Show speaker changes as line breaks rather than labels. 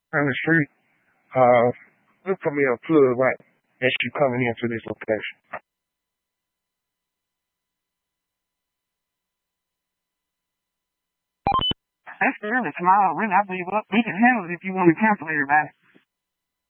down the street. Look for me a plug right as you coming into this location.
That's fairly small. Really, I believe we can handle it if you want to cancel everybody.